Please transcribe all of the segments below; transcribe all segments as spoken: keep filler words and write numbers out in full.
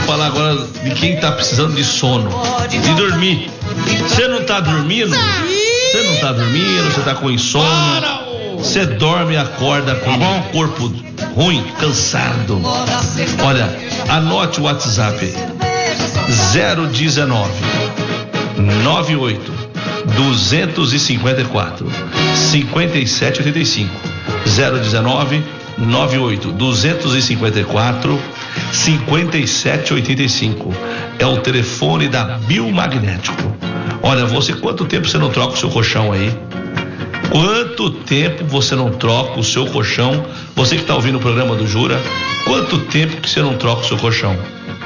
falar agora de quem tá precisando de sono, de dormir. Você não tá dormindo? Você não tá dormindo, você tá com insônia. Você dorme e acorda com um corpo ruim, cansado. Olha, anote o WhatsApp aí. zero dezenove, noventa e oito, duzentos e cinquenta e quatro, cinquenta e sete oitenta e cinco. zero dezenove, noventa e oito, duzentos e cinquenta e quatro, cinquenta e sete oitenta e cinco. É o telefone da Biomagnético. Olha, você, quanto tempo você não troca o seu colchão aí? Quanto tempo você não troca o seu colchão? Você que está ouvindo o programa do Jura, quanto tempo que você não troca o seu colchão?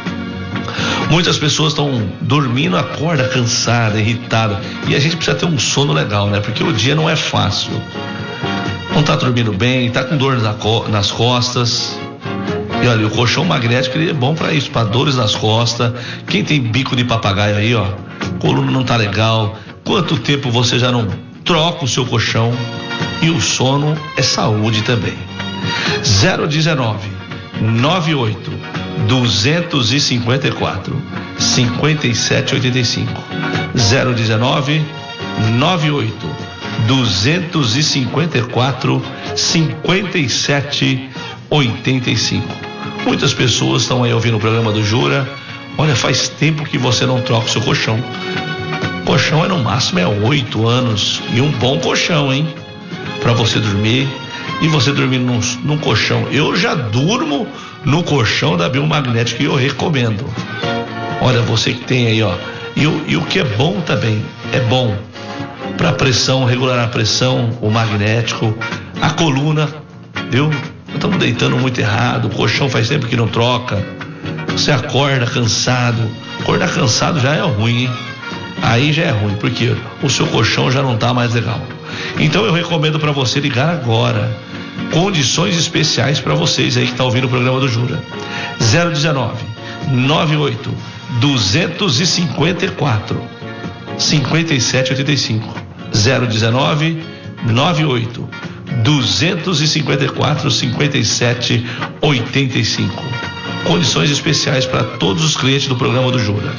Muitas pessoas estão dormindo, acorda cansada, irritada, e a gente precisa ter um sono legal, né? Porque o dia não é fácil. Não tá dormindo bem, tá com dor nas costas. E olha, o colchão magnético, ele é bom para isso, para dores nas costas. Quem tem bico de papagaio aí, ó, coluna não tá legal. Quanto tempo você já não troca o seu colchão? E o sono é saúde também. zero dezenove, noventa e oito, duzentos e cinquenta e quatro, cinquenta e sete oitenta e cinco. zero dezenove, noventa e oito, duzentos e cinquenta e quatro, cinquenta e sete oitenta e cinco. Muitas pessoas estão aí ouvindo o programa do Jura. Olha, faz tempo que você não troca o seu colchão. Colchão é no máximo é oito anos, e um bom colchão, hein? Para você dormir. E você dormir num, num colchão. Eu já durmo no colchão da Biomagnética e eu recomendo. Olha, você que tem aí, ó. E o, e o que é bom também, é bom para pressão, regular a pressão, o magnético, a coluna, viu? Estamos deitando muito errado, o colchão faz tempo que não troca. Você acorda cansado. Acordar cansado já é ruim, hein? Aí já é ruim, porque o seu colchão já não tá mais legal. Então eu recomendo para você ligar agora. Condições especiais para vocês aí que tá ouvindo o programa do Jura. zero dezenove, noventa e oito, duzentos e cinquenta e quatro, cinquenta e sete oitenta e cinco. zero dezenove, noventa e oito, duzentos e cinquenta e quatro, cinquenta e sete oitenta e cinco. Condições especiais para todos os clientes do programa do Jura.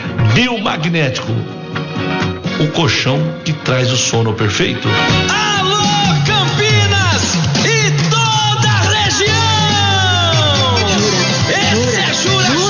Biomagnético, o colchão que traz o sono perfeito. Alô!